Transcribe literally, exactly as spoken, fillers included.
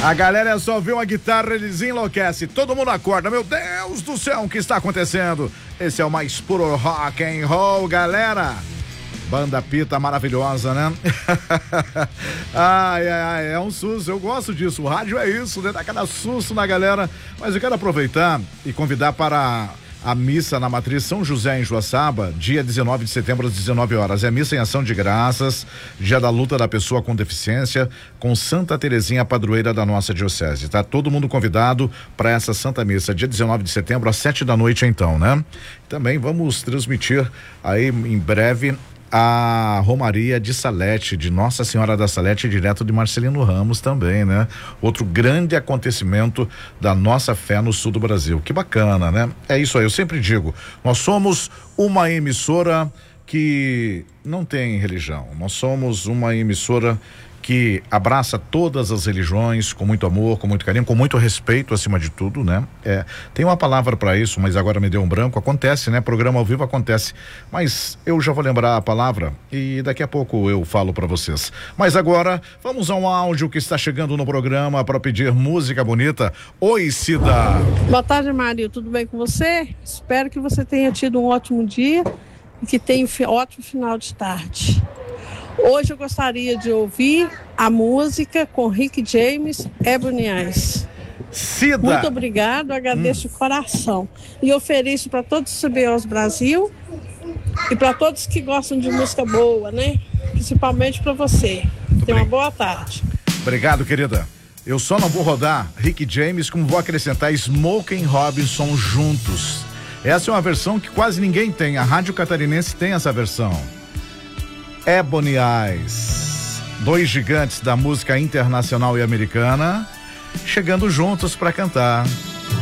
A galera só vê uma guitarra, eles enlouquecem. Todo mundo acorda. Meu Deus do céu, o que está acontecendo? Esse é o mais puro rock and roll, galera. Banda Pita maravilhosa, né? Ai, ai, ai, é um susto, eu gosto disso. O rádio é isso, né? Dá aquela susto na galera. Mas eu quero aproveitar e convidar para a missa na Matriz São José em Joaçaba, dia dezenove de setembro às dezenove horas. É missa em ação de graças, dia da luta da pessoa com deficiência, com Santa Terezinha, padroeira da nossa diocese. Tá todo mundo convidado para essa Santa Missa, dia dezenove de setembro às sete da noite, então, né? Também vamos transmitir aí em breve a Romaria de Salete, de Nossa Senhora da Salete, direto de Marcelino Ramos também, né? Outro grande acontecimento da nossa fé no sul do Brasil. Que bacana, né? É isso aí, eu sempre digo, nós somos uma emissora que não tem religião, nós somos uma emissora que abraça todas as religiões com muito amor, com muito carinho, com muito respeito acima de tudo, né? É, tem uma palavra para isso, mas agora me deu um branco. Acontece, né? Programa ao vivo acontece, mas eu já vou lembrar a palavra e daqui a pouco eu falo para vocês. Mas agora vamos a um áudio que está chegando no programa para pedir música bonita. Oi, Cida. Boa tarde, Mário. Tudo bem com você? Espero que você tenha tido um ótimo dia e que tenha um ótimo final de tarde. Hoje eu gostaria de ouvir a música com Rick James, Ebony Eyes. Cida. Muito obrigado, agradeço hum. de coração. E ofereço para todos os C B Os Brasil e para todos que gostam de música boa, né? Principalmente para você. Tenha uma boa tarde. Obrigado, querida. Eu só não vou rodar Rick James, como vou acrescentar Smokey Robinson juntos. Essa é uma versão que quase ninguém tem. A Rádio Catarinense tem essa versão. Ebony Eyes, dois gigantes da música internacional e americana, chegando juntos para cantar.